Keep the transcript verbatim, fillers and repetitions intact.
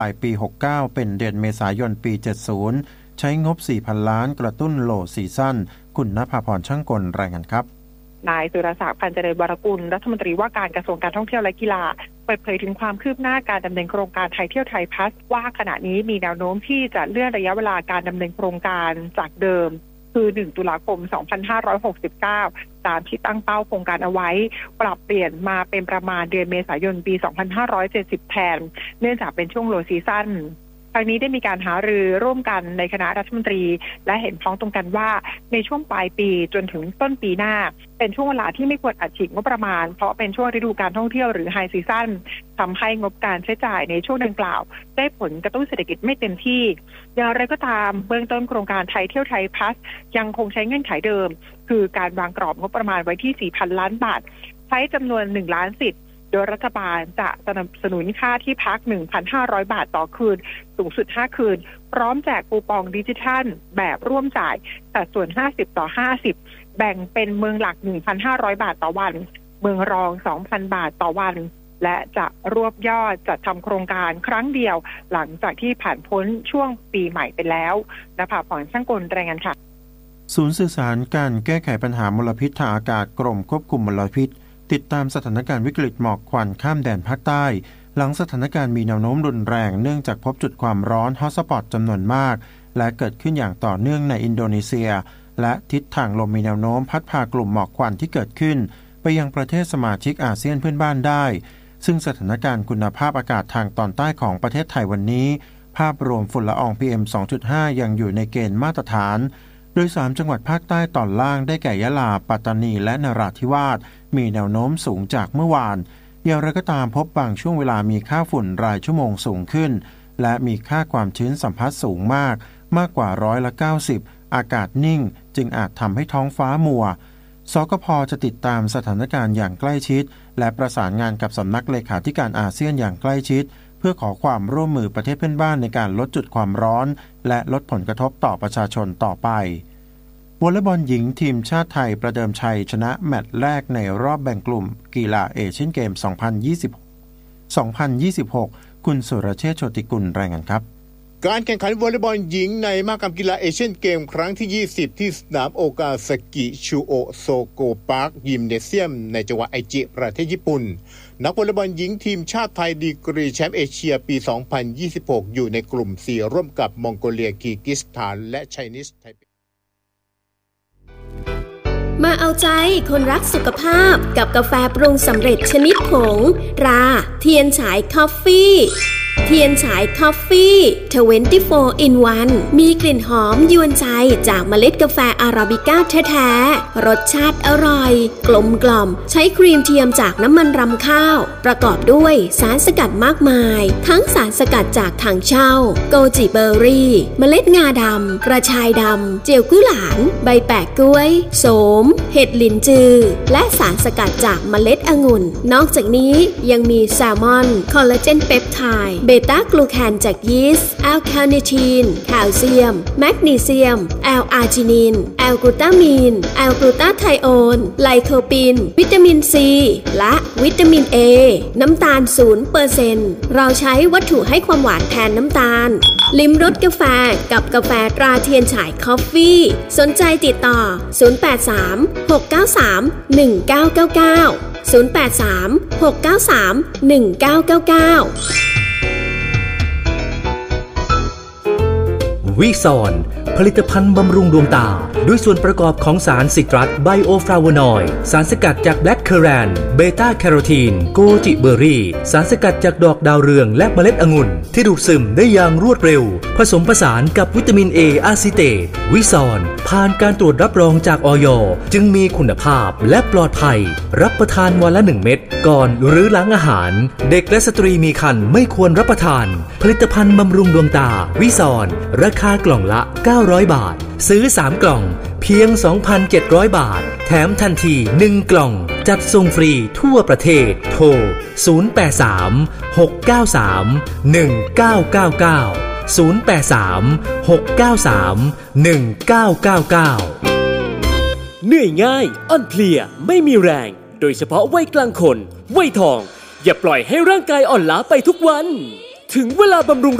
ปลายปีหกสิบเก้าเป็นเดือนเมษายนปีเจ็ดสิบใช้งบ สี่พัน ล้านกระตุ้นโลซีซั่นคุณณภาพรช่างกลรายงานครับนายสุรศักดิ์ พันเจริญวรกุลรัฐมนตรีว่าการกระทรวงการท่องเที่ยวและกีฬาเปิดเผยถึงความคืบหน้าการดำเนินโครงการไทยเที่ยวไทยพลัสว่าขณะนี้มีแนวโน้มที่จะเลื่อนระยะเวลาการดำเนินโครงการจากเดิมคือหนึ่งตุลาคมสองพันห้าร้อยหกสิบเก้าตามที่ตั้งเป้าโครงการเอาไว้ปรับเปลี่ยนมาเป็นประมาณเดือนเมษายนปีสองพันห้าร้อยเจ็ดสิบแทนเนื่องจากเป็นช่วงโลซีซั่นทางนี้ได้มีการหารือร่วมกันในคณะรัฐมนตรีและเห็นพ้องตรงกันว่าในช่วงปลายปีจนถึงต้นปีหน้าเป็นช่วงเวลาที่ไม่ควรอัดฉีดงบประมาณเพราะเป็นช่วงฤดูการท่องเที่ยวหรือไฮซีซั่นทำให้งบการใช้จ่ายในช่วงดังกล่าวได้ผลกระตุ้นเศรษฐกิจไม่เต็มที่อย่างไรก็ตามเบื้องต้นโครงการไทยเที่ยวไทยพลัสยังคงใช้เงื่อนไขเดิมคือการวางกรอบงบประมาณไว้ที่ สี่พัน ล้านบาทใช้จำนวนหนึ่งล้านสิทธิ์โดยรัฐบาลจะสนับสนุนค่าที่พัก หนึ่งพันห้าร้อย บาทต่อคืนสูงสุดห้าคืนพร้อมแจกคูปองดิจิทัลแบบร่วมจ่ายสัดส่วนห้าสิบต่อห้าสิบแบ่งเป็นเมืองหลัก หนึ่งพันห้าร้อย บาทต่อวันเมืองรอง สองพัน บาทต่อวันและจะรวบยอดจัดทำโครงการครั้งเดียวหลังจากที่ผ่านพ้นช่วงปีใหม่ไปแล้วณภาพรช่างกลรายงานค่ะศูนย์สื่อสารการแก้ไขปัญหามลพิษทางอากาศกรมควบคุมมลพิษติดตามสถานการณ์วิกฤตหมอกควันข้ามแดนภาคใต้หลังสถานการณ์มีแนวโน้มรุนแรงเนื่องจากพบจุดความร้อนฮอตสปอตจำนวนมากและเกิดขึ้นอย่างต่อเนื่องในอินโดนีเซียและทิศทางลมมีแนวโน้มพัดพากลุ่มหมอกควันที่เกิดขึ้นไปยังประเทศสมาชิกอาเซียนเพื่อนบ้านได้ซึ่งสถานการณ์คุณภาพอากาศทางตอนใต้ของประเทศไทยวันนี้ภาพรวมฝุ่นละออง พี เอ็ม สองจุดห้า ยังอยู่ในเกณฑ์มาตรฐานโดยสามจังหวัดภาคใต้ตอนล่างได้แก่ยะลาปัตตานีและนราธิวาสมีแนวโน้มสูงจากเมื่อวานอย่างไรก็ตามพบบางช่วงเวลามีค่าฝุ่นรายชั่วโมงสูงขึ้นและมีค่าความชื้นสัมผัสสูงมากมากกว่าร้อยละเก้าสิบอากาศนิ่งจึงอาจทำให้ท้องฟ้ามัวสกพ.จะติดตามสถานการณ์อย่างใกล้ชิดและประสานงานกับสำนักเลขาธิการอาเซียนอย่างใกล้ชิดเพื่อขอความร่วมมือประเทศเพื่อนบ้านในการลดจุดความร้อนและลดผลกระทบต่อประชาชนต่อไปวอลเลย์บอลหญิงทีมชาติไทยประเดิมชัยชนะแมตช์แรกในรอบแบ่งกลุ่มกีฬาเอเชียนเกม สองพันยี่สิบหก คุณสุรเชษฐ์ โชติกุลรายงานครับการแข่งขันวอลเลย์บอลหญิงในมหกรรมกีฬาเอเชียนเกมครั้งที่ยี่สิบที่สนามโอกาซากิชูโอโซโกพาร์คยิมเนเซียมในจังหวัดไอจิประเทศญี่ปุ่นนักวอลเลย์บอลหญิงทีมชาติไทยดีกรีแชมป์เอเชียปีสองพันยี่สิบหกอยู่ในกลุ่มสี่ร่วมกับมองโกเลียคีร์กิสถานและไชนีสไทเปมาเอาใจคนรักสุขภาพกับกาแฟปรุงสำเร็จชนิดผงตราเทียนฉายคอฟฟี่เทียนฉายคอฟฟี่ยี่สิบสี่ in วัน มีกลิ่นหอมยวนใจจากเมล็ดกาแฟอาราบิก้าแท้ๆรสชาติอร่อยกลมกล่อมใช้ครีมเทียมจากน้ำมันรำข้าวประกอบด้วยสารสกัดมากมายทั้งสารสกัดจากถังเช่าโกจิเบอร์รี่เมล็ดงาดำกระชายดำเจียวกุ้ยหลานใบแปะกล้วยโสมเห็ดหลินจือและสารสกัดจากเมล็ดองุ่นนอกจากนี้ยังมีแซลมอนคอลลาเจนเปปไทด์เบต้ากลูแคนจากยีสต์แอลคาเนทีนแคลเซียมแมกนีเซียมแอลอาร์จินินแอลกลูตามีนแอลกลูตาไทโอนไลโคปินวิตามินซีและวิตามินเอน้ำตาล ศูนย์เปอร์เซ็นต์ เราใช้วัตถุให้ความหวานแทนน้ำตาลลิ้มรสกาแฟกับกาแฟตราเทียนฉายคอฟฟี่สนใจติดต่อศูนย์ แปด สาม หก เก้า สาม หนึ่ง เก้า เก้า เก้า ศูนย์ แปด สาม หก เก้า สาม หนึ่ง เก้า เก้า เก้าวิซอนผลิตภัณฑ์บำรุงดวงตาด้วยส่วนประกอบของสารซิตรัสไบโอฟลาโวนอยด์สารสกัดจากแบล็คเคอแรนเบต้าแคโรทีนโกจิเบอร์รี่สารสกัดจากดอกดาวเรืองและเมล็ดองุ่นที่ดูดซึมได้อย่างรวดเร็วผสมผสานกับวิตามินเออะซิเตตวิซอนผ่านการตรวจรับรองจากอย.จึงมีคุณภาพและปลอดภัยรับประทานวันละหนึ่งเม็ดก่อนหรือหลังอาหารเด็กและสตรีมีครรภ์ไม่ควรรับประทานผลิตภัณฑ์บำรุงดวงตาวิซอนราคากล่องละเก้าร้อยบาทซื้อสามกล่องเพียง สองพันเจ็ดร้อย บาทแถมทันทีหนึ่งกล่องจัดส่งฟรีทั่วประเทศโทรศูนย์ แปด สาม หก เก้า สาม หนึ่ง เก้า เก้า เก้า ศูนย์ แปด สาม หก เก้า สาม หนึ่ง เก้า เก้า เก้าเหนื่อยง่ายอ่อนเพลียไม่มีแรงโดยเฉพาะวัยกลางคนวัยทองอย่าปล่อยให้ร่างกายอ่อนล้าไปทุกวันถึงเวลาบำรุง